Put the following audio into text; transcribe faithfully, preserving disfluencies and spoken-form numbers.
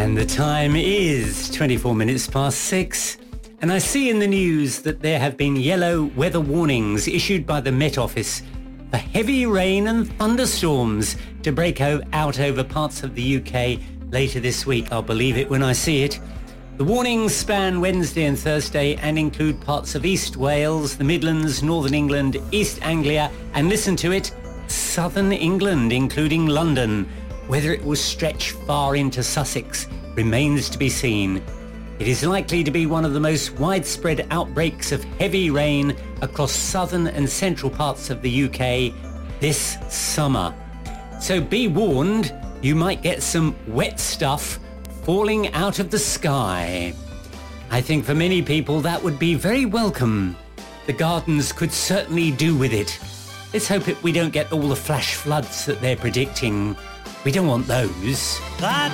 And the time is twenty-four minutes past six. And I see in the news that there have been yellow weather warnings issued by the Met Office for heavy rain and thunderstorms to break o- out over parts of the U K later this week. I'll believe it when I see it. The warnings span Wednesday and Thursday and include parts of East Wales, the Midlands, Northern England, East Anglia, and listen to it, Southern England, including London. Whether it will stretch far into Sussex remains to be seen. It is likely to be one of the most widespread outbreaks of heavy rain across southern and central parts of the U K this summer. So be warned, you might get some wet stuff falling out of the sky. I think for many people that would be very welcome. The gardens could certainly do with it. Let's hope it, we don't get all the flash floods that they're predicting. We don't want those. That